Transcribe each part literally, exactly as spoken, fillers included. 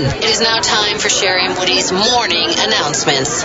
ten. It is now time for Sherry and Woody's morning announcements.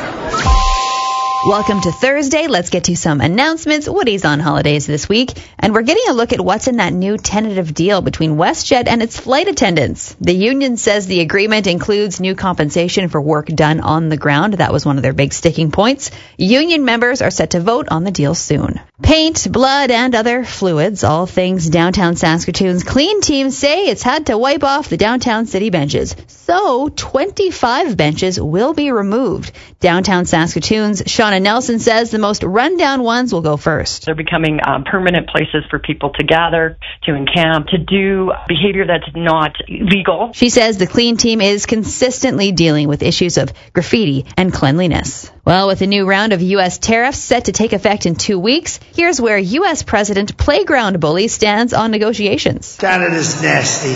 Welcome to Thursday. Let's get to some announcements. Woody's on holidays this week, and we're getting a look at what's in that new tentative deal between WestJet and its flight attendants. The union says the agreement includes new compensation for work done on the ground. That was one of their big sticking points. Union members are set to vote on the deal soon. Paint, blood, and other fluids, all things downtown Saskatoon's clean teams say it's had to wipe off the downtown city benches. So, twenty-five benches will be removed. Downtown Saskatoon's Shauna Nelson says the most rundown ones will go first. They're becoming um, permanent places for people to gather, to encamp, to do behavior that's not legal. She says the clean team is consistently dealing with issues of graffiti and cleanliness. Well, with a new round of U S tariffs set to take effect in two weeks, here's where U S President Playground Bully stands on negotiations. Canada's nasty.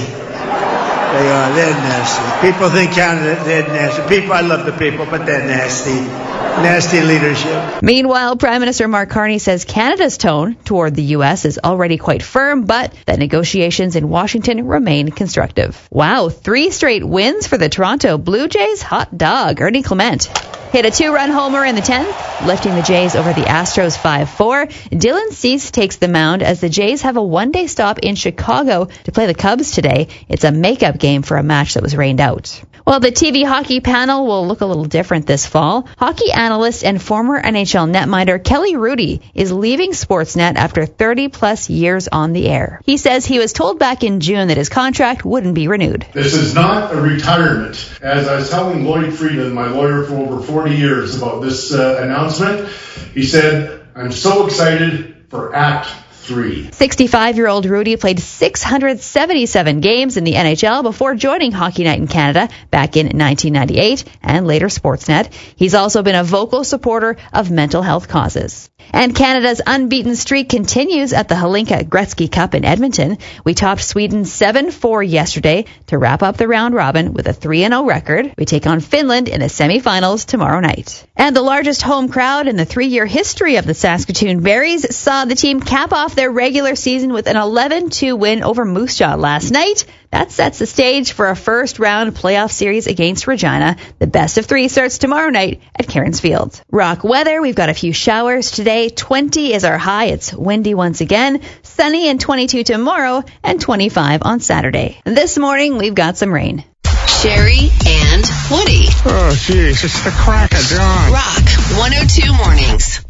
They are. They're nasty. People think Canada, they're nasty. People, I love the people, but they're nasty. Nasty leadership. Meanwhile, Prime Minister Mark Carney says Canada's tone toward the U S is already quite firm, but that negotiations in Washington remain constructive. Wow, three straight wins for the Toronto Blue Jays? Hot dog. Ernie Clement hit a two-run homer in the tenth, lifting the Jays over the Astros five four. Dylan Cease takes the mound as the Jays have a one-day stop in Chicago to play the Cubs today. It's a makeup game for a match that was rained out. Well, the T V hockey panel will look a little different this fall. Hockey analyst and former N H L netminder Kelly Hrudey is leaving Sportsnet after thirty-plus years on the air. He says he was told back in June that his contract wouldn't be renewed. This is not a retirement. As I was telling Lloyd Frieden, my lawyer for over forty years, about this uh, announcement, he said, I'm so excited for Act Three. sixty-five-year-old Hrudey played six hundred seventy-seven games in the N H L before joining Hockey Night in Canada back in nineteen ninety-eight and later Sportsnet. He's also been a vocal supporter of mental health causes. And Canada's unbeaten streak continues at the Hlinka Gretzky Cup in Edmonton. We topped Sweden seven four yesterday to wrap up the round robin with a three and oh record. We take on Finland in the semifinals tomorrow night. And the largest home crowd in the three-year history of the Saskatoon Berries saw the team cap off their regular season with an eleven two win over Moose Jaw last night. That sets the stage for a first-round playoff series against Regina. The best of three starts tomorrow night at Cairns Field. Rock weather, we've got a few showers today. twenty is our high. It's windy once again. Sunny and twenty-two tomorrow and twenty-five on Saturday. This morning, we've got some rain. Sherry and Woody. Oh, jeez, it's the crack of dawn. Rock one oh two Mornings.